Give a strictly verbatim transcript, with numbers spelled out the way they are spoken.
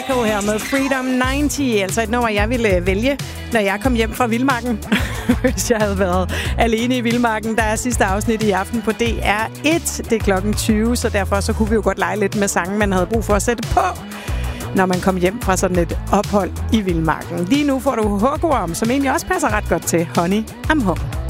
Psycho her med Freedom halvtreds, altså et nummer, jeg ville vælge, når jeg kom hjem fra Vildmarken, hvis jeg havde været alene i Vildmarken. Der er sidste afsnit i aften på D R et, det er klokken tyve, så derfor så kunne vi jo godt lege lidt med sange, man havde brug for at sætte på, når man kom hjem fra sådan et ophold i Vildmarken. Lige nu får du Hugorm, som egentlig også passer ret godt til Honey I'm Home.